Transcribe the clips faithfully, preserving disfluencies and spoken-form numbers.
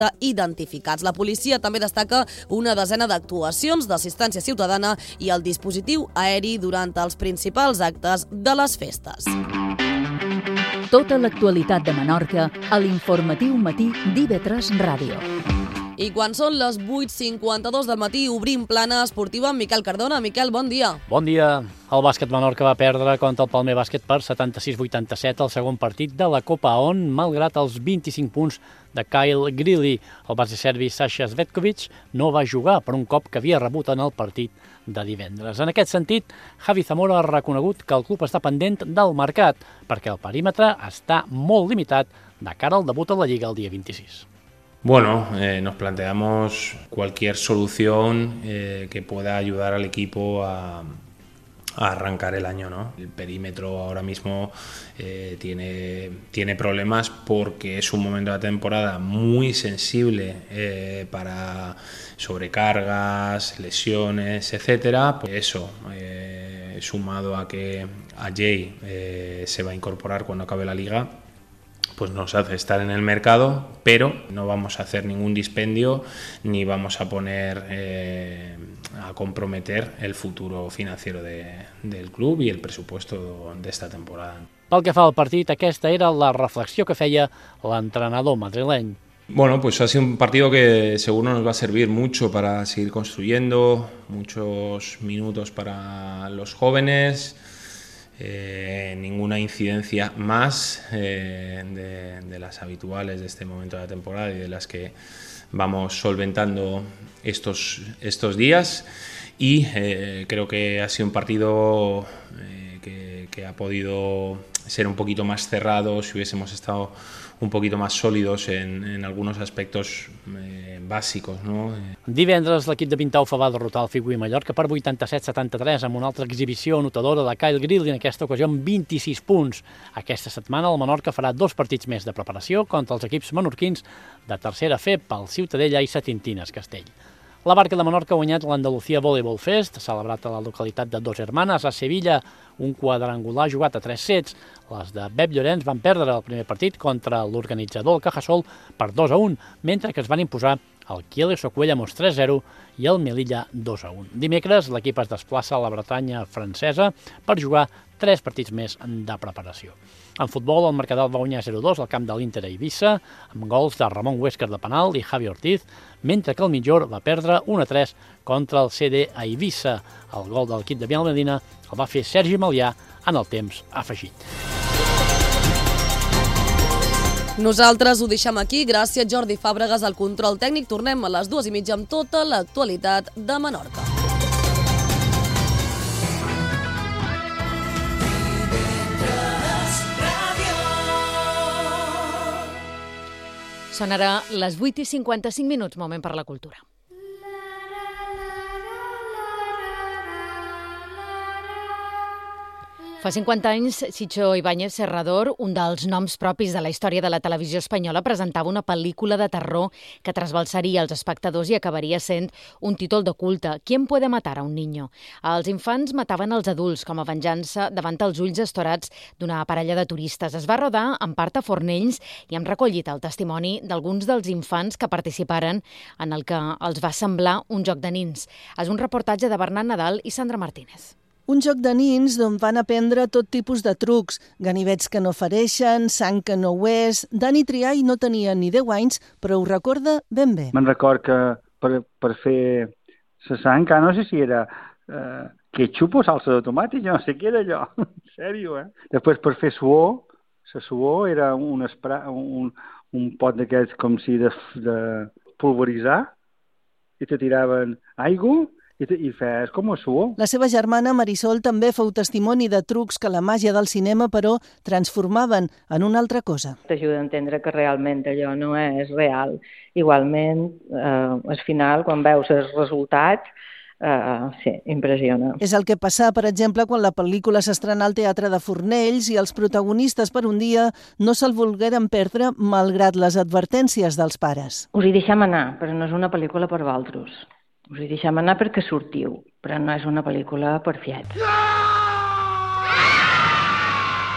identificats. La policia també destaca una desena d'actuacions d'assistència ciutadana i el dispositiu aeri durant els principals actes de les festes. Tota l'actualitat de Menorca a l'informatiu matí d'I V tres Ràdio. I quan són les vuit cinquanta-dos del matí obrim plana esportiva amb Miquel Cardona. Miquel, bon dia. Bon dia. El bàsquet Menorca va perdre contra el Palmer Bàsquet per setanta-sis a vuitanta-set al segon partit de la Copa, on, malgrat els vint-i-cinc punts de Kyle Greeley, el base serbi Sasha Svetkovic no va jugar per un cop que havia rebut en el partit de divendres. En aquest sentit, Javi Zamora ha reconegut que el club està pendent del mercat perquè el perímetre està molt limitat de cara al debut a la Lliga el dia vint-i-sis. Bueno, eh, nos planteamos cualquier solución eh, que pueda ayudar al equipo a, a arrancar el año, ¿no? El perímetro ahora mismo eh, tiene, tiene problemas porque es un momento de la temporada muy sensible eh, para sobrecargas, lesiones, etcétera. Pues eso, eh, sumado a que Ajay eh, se va a incorporar cuando acabe la liga, pues nos hace estar en el mercado, pero no vamos a hacer ningún dispendio ni vamos a poner eh, a comprometer el futuro financiero de, del club y el presupuesto de esta temporada. Pel que fa al partit, aquesta era la reflexió que feia l'entrenador madrileny. Bueno, pues ha sido un partido que seguro nos va a servir mucho para seguir construyendo, muchos minutos para los jóvenes. Eh, ninguna incidencia más eh, de, de las habituales de este momento de la temporada y de las que vamos solventando estos, estos días y eh, creo que ha sido un partido eh, que, que ha podido ser un poquito más cerrado si hubiésemos estado un poquito más sólidos en, en algunos aspectos eh, bàsicos, no? Divendres l'equip de Pintaufa va derrotar el Figui Mallorca per vuitanta-set a setanta-tres amb una altra exhibició anotadora de Kyle Greeley, en aquesta ocasió amb vint-i-sis punts. Aquesta setmana el Menorca farà dos partits més de preparació contra els equips menorquins de tercera F pel Ciutadella i Setintines Castell. La Barca de Menorca ha guanyat l'Andalucía Volleyball Fest, celebrat a la localitat de Dos Hermanes, a Sevilla, un quadrangular jugat a tres sets. Les de Bep Llorenç van perdre el primer partit contra l'organitzador, el Cajasol, per dos a un, mentre que es van imposar el Kiele Socuellamos tres a zero i el Melilla dos a un. Dimecres, l'equip es desplaça a la Bretanya francesa per jugar tres partits més de preparació. En futbol, el marcador va guanyar zero a dos al camp de l'Inter a Eivissa, amb gols de Ramon Huescar de penal i Javi Ortiz, mentre que el Mitjor va perdre un a tres contra el C D a Eivissa. El gol de l'equip de Biel Medina el va fer Sergi Malià en el temps afegit. Nosaltres ho deixem aquí. Gràcies, Jordi Fàbregas, al control tècnic. Tornem a les dues i mitja amb tota l'actualitat de Menorca. Són ara les vuit i cinquanta-cinc minuts, moment per la cultura. Fa cinquanta anys, Chicho Ibáñez Serrador, un dels noms propis de la història de la televisió espanyola, presentava una pel·lícula de terror que trasbalsaria els espectadors i acabaria sent un títol de culte. ¿Quién puede matar a un niño? Els infants mataven els adults com a venjança davant els ulls estorats d'una parella de turistes. Es va rodar en part a Fornells i hem recollit el testimoni d'alguns dels infants que participaren en el que els va semblar un joc de nins. És un reportatge de Bernat Nadal i Sandra Martínez. Un joc de nins d'on van aprendre tot tipus de trucs, ganivets que no fereixen, sang que no ho és... Dani Triay no tenia ni deu anys, però ho recorda ben bé. Me'n record que per, per fer la sang, no sé si era eh, ketchup o salsa de tomàtic, jo no sé què era allò, en sèrio, eh? Després per fer suor, la suor era un, espra, un, un pot d'aquests com si de, de pulveritzar, i te tiraven aigua, i fes com a suor. La seva germana Marisol també feu testimoni de trucs que la màgia del cinema, però, transformaven en una altra cosa. T'ajuda a entendre que realment allò no és real. Igualment, eh, al final, quan veus els resultats, eh, sí, impressiona. És el que passa, per exemple, quan la pel·lícula s'estrena al Teatre de Fornells i els protagonistes per un dia no se'l volgueren perdre malgrat les advertències dels pares. Us hi deixem anar, però no és una pel·lícula per vosaltres. Us hi deixem anar perquè sortiu, però no és una pel·lícula per fiats.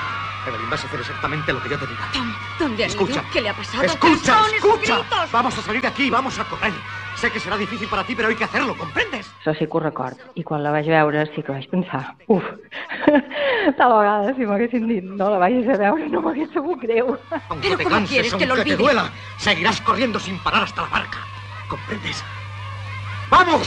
Evelyn, vas a hacer exactamente lo que yo te diga. Tom, ¿dónde ha Escucha. ido? ¿Qué le ha pasado? Escucha, ¡Son esos escucha. gritos! Vamos a salir de aquí, vamos a correr. Sé que serà difícil per a ti, però hay que hacerlo, ¿comprendes? Això sí que ho record. I quan la vaig veure sí que vaig pensar, uf, tal vegada si m'haguessin dit no la vagis a veure no m'hagués sabut greu. Aunque Pero te ¿cómo canses, quieres que lo aunque te olvide? duela, seguirás corriendo sin parar hasta la barca. ¿Comprendes? ¡Vamos!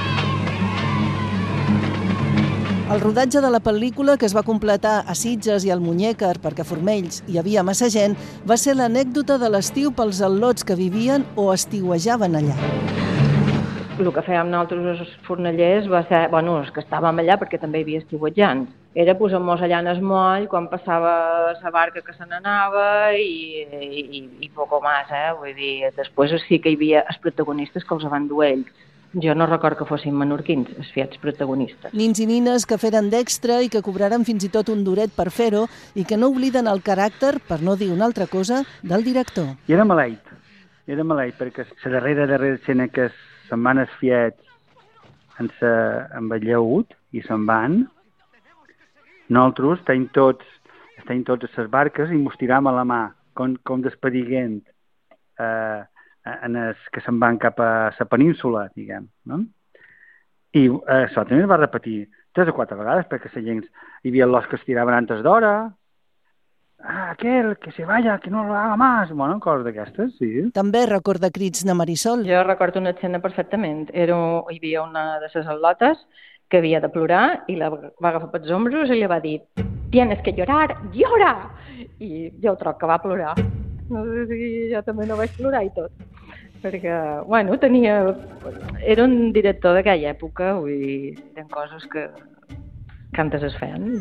El rodatge de la pel·lícula, que es va completar a Sitges i al Muñécar perquè a Formells hi havia massa gent, va ser l'anècdota de l'estiu pels al·lots que vivien o estiuejaven allà. El que fèiem nosaltres els fornellers va ser, bueno, els que estàvem allà perquè també hi havia estiuetjants, era posar-nos allà en el moll quan passava la barca que se n'anava i, i, i poco més, eh? Vull dir, després sí que hi havia els protagonistes que els van dur ells. Jo no record que fossin menorquins, els fiats protagonistes. Nins i nines que feren d'extra i que cobraren fins i tot un duret per fer-ho i que no obliden el caràcter, per no dir una altra cosa, del director. I era maleït, era maleït, perquè la darrera, darrera escena que se'n van els fiats en sa, amb el lleut i se'n van, nosaltres tenim tots, tenim tots a les barques i mos tiram a la mà, com, com despediguent, eh, en els que se'n van cap a la península, diguem, no? I eh, això també es va repetir tres o quatre vegades, perquè la gent, hi havia els que es tiraven antes d'hora, ah, aquel, que se vaya, que no lo haga más, bueno, coses d'aquestes, sí. També recorda crits de Marisol. Jo recordo una escena perfectament. Era, hi havia una de les al·lotes que havia de plorar i la va agafar pels ombros i li va dir «Tienes que llorar, llora!» I jo troc que va plorar. No sé si jo també no vaig plorar i tot. Perquè, bueno, tenia... Era un director d'aquella època, vull dir, eren coses que, que antes es feien.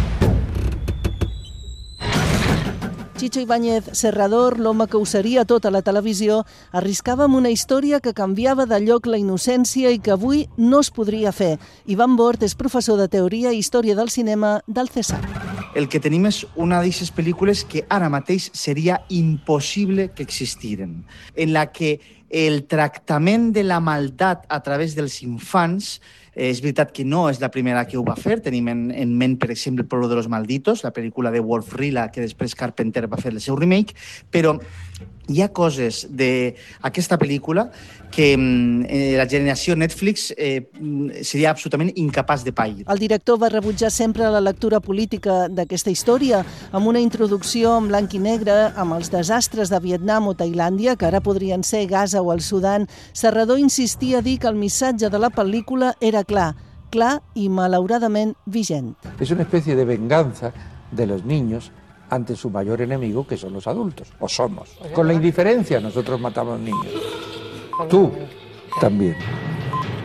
Chicho Ibáñez Serrador, l'home que ho seria tot a la televisió, arriscava amb una història que canviava de lloc la innocència i que avui no es podria fer. Ivan Bort és professor de Teoria i Història del Cinema del CESAC. El que tenim és una d'aquestes pel·lícules que ara mateix seria impossible que existiren, en la que el tractament de la maldat a través dels infants, eh, és veritat que no és la primera que ho va fer, tenim en, en ment, per exemple, El pueblo de los malditos, la pel·lícula de Wolf Rila, que després Carpenter va fer el seu remake, però hi ha coses d'aquesta pel·lícula que eh, la generació Netflix eh, seria absolutament incapaç de pair. El director va rebutjar sempre la lectura política d'aquesta història, amb una introducció en blanc i negre, amb els desastres de Vietnam o Tailàndia, que ara podrien ser Gaza o el Sudan. Serrador insistia a dir que el missatge de la pel·lícula era clar, clar i malauradament vigent. És una especie de venganza de los niños ante su mayor enemigo, que son los adultos, o somos. Con la indiferencia nosotros matamos niños. Tú también.